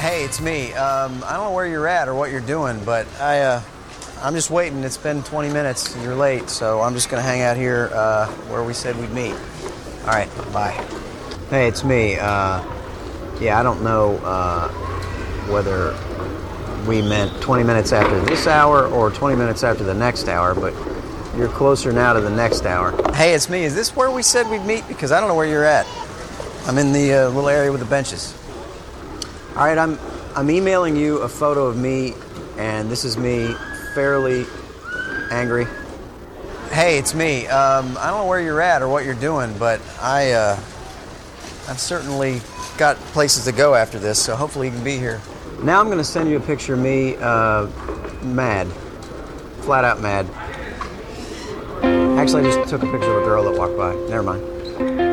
Hey, it's me. I don't know where you're at or what you're doing, but I'm just waiting. It's been 20 minutes and you're late, so I'm just gonna hang out here where we said we'd meet. All right, bye. Hey, it's me. Yeah, I don't know whether we meant 20 minutes after this hour or 20 minutes after the next hour, but you're closer now to the next hour. Hey, it's me. Is this where we said we'd meet? Because I don't know where you're at. I'm in the little area with the benches. All right, I'm emailing you a photo of me, and this is me, fairly angry. Hey, it's me. I don't know where you're at or what you're doing, but I've certainly got places to go after this, so hopefully you can be here. Now I'm going to send you a picture of me, mad, flat out mad. Actually, I just took a picture of a girl that walked by. Never mind.